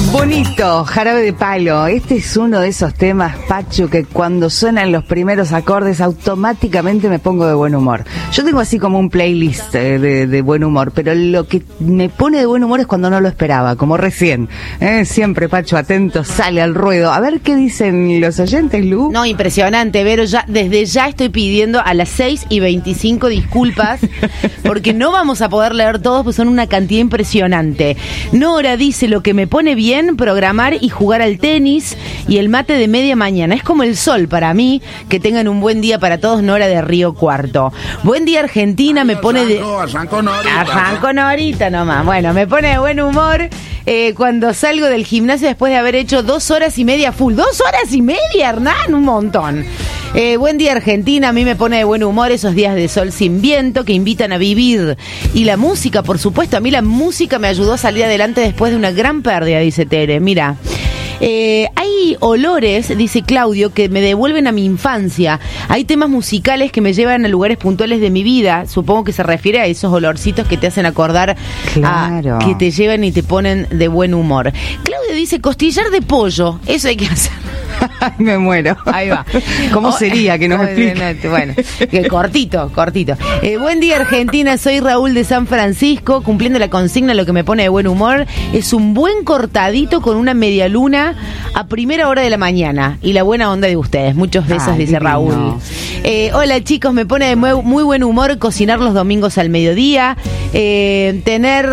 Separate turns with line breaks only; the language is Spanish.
Bonito, Jarabe de Palo. Este es uno de esos temas, Pachu, que cuando suenan los primeros acordes automáticamente me pongo de buen humor. Yo tengo así como un playlist de buen humor, pero lo que me pone de buen humor es cuando no lo esperaba, como recién. Siempre, Pachu, atento, sale al ruedo. A ver qué dicen los oyentes, Lu.
No, impresionante, Vero. Desde ya estoy pidiendo a las 6:25 disculpas, porque no vamos a poder leer todos, pues son una cantidad impresionante. Nora dice: lo que me pone bien, programar y jugar al tenis y el mate de media mañana. Es como el sol para mí. Que tengan un buen día para todos. Nora de Río Cuarto. Buen día, Argentina. Me pone de... Arranco Norita nomás. Bueno, me pone de buen humor cuando salgo del gimnasio después de haber hecho 2 horas y media full. 2 horas y media, Hernán, un montón. Buen día, Argentina. A mí me pone de buen humor esos días de sol sin viento que invitan a vivir. Y la música, por supuesto. A mí la música me ayudó a salir adelante después de una gran pérdida, dice Tere. Mira, hay olores, dice Claudio, que me devuelven a mi infancia. Hay temas musicales que me llevan a lugares puntuales de mi vida. Supongo que se refiere a esos olorcitos que te hacen acordar,
claro,
que te llevan y te ponen de buen humor. Claudio dice costillar de pollo. Eso hay que hacer.
Me muero.
Ahí va.
¿Cómo sería? Que nos explique.
Bueno, cortito. Buen día, Argentina. Soy Raúl de San Francisco. Cumpliendo la consigna, lo que me pone de buen humor es un buen cortadito con una media luna a primera hora de la mañana. Y la buena onda de ustedes. Muchos besos, dice
divino.
Raúl. Hola, chicos. Me pone de muy buen humor cocinar los domingos al mediodía. Tener